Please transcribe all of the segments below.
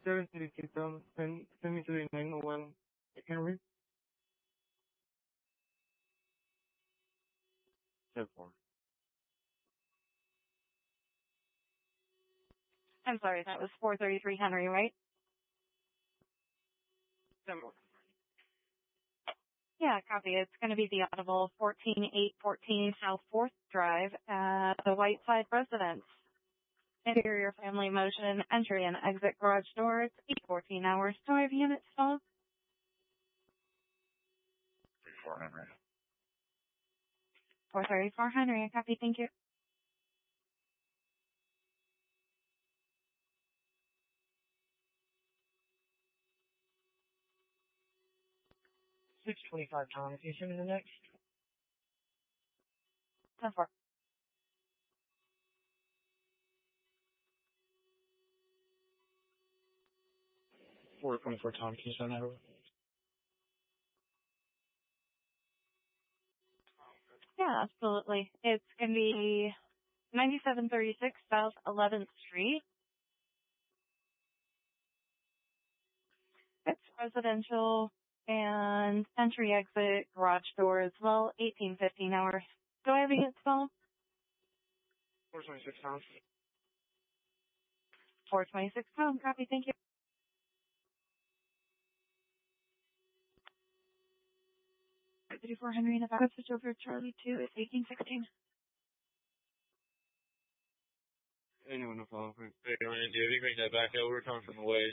732 Tom, send me to the 901 Henry. 10-4. I'm sorry, that was 433 Henry, right? 10-4. Yeah, copy. It's going to be the audible 14814 South 4th Drive at the Whiteside Residence. Interior family motion, entry and exit garage doors, 14 hours. Do I have units stalled? 34 Henry. 434 Henry, I copy. Thank you. $625 Tom. Can you send me the next? 10-4. 424 Tom, can you send that over? Yeah, absolutely. It's going to be 9736 South 11th Street. It's residential and entry exit garage door as well, 18-15 hours. Do I have a unit stall? 426 Tom. 426 pound, copy, thank you. $34 Henry in the back. Switch over to Charlie 2. It's 1816. Anyone to follow me? Hey, Ryan, dude, you bring that back over, coming from the ways.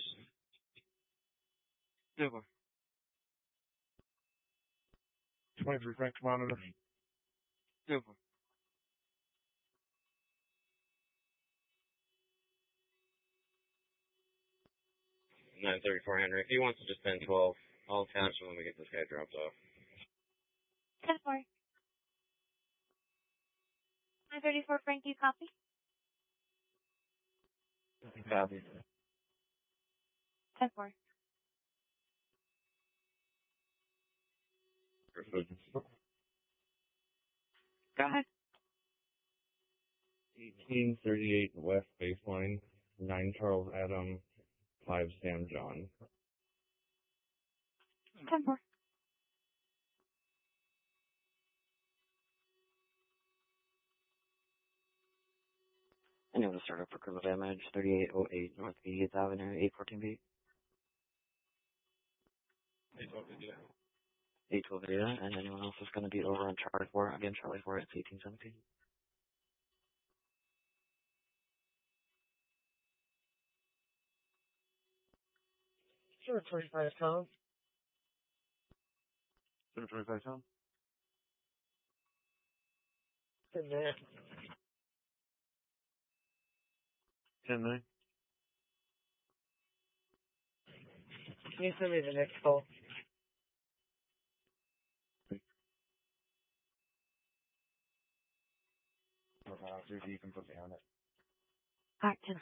10-4. 23 Frank monitor. 10-4. 934 Henry. If he wants to just spend 12, I'll attach him when we get this guy dropped off. 10-4. 934 Frank, do you copy? Copy. 10-4. Go ahead. 1838 West Baseline, 9 Charles Adam, 5 Sam John. 10-4. I know the startup for criminal damage, 3808 North 80th Avenue, 814B. 812 data, and anyone else is going to be over on Charlie 4. Again, Charlie 4, it's 1817. Sure, 25 Tom. 725 Tom? 10 minutes. 10-9. Can you send me the next call? You can put me on it. Acton.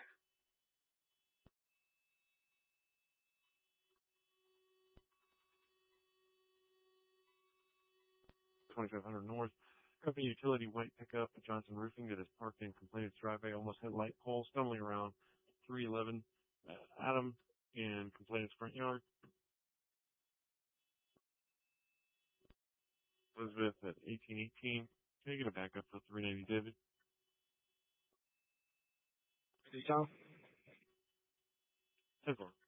2500 North. Company utility white pickup at Johnson Roofing that is parked in Complainant's driveway, almost hit light pole, stumbling around 311 Adam in Complainant's front yard. Elizabeth at 1818. Can I get a backup for 390 David? Tom. 10-4.